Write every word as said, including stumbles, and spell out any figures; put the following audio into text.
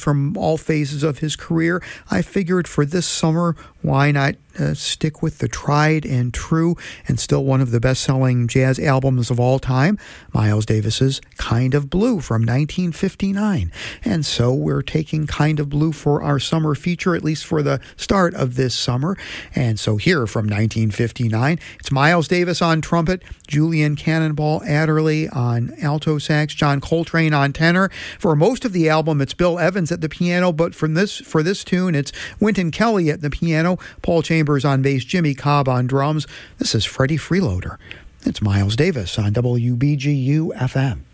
from all phases of his career. I figured for this summer, why not uh, stick with the tried and true and still one of the best-selling jazz albums of all time, Miles Davis's Kind of Blue from nineteen fifty-nine. And so we're taking Kind of Blue for our summer feature, at least for the start of this summer. And so here from nineteen fifty-nine, it's Miles Davis on trumpet, Julian Cannonball Adderley on alto sax, John Coltrane on tenor. For most of the album, it's Bill Evans at the piano, but from this for this tune, it's Wynton Kelly at the piano, Paul Chambers on bass, Jimmy Cobb on drums. This is Freddie Freeloader. It's Miles Davis on W B G U F M.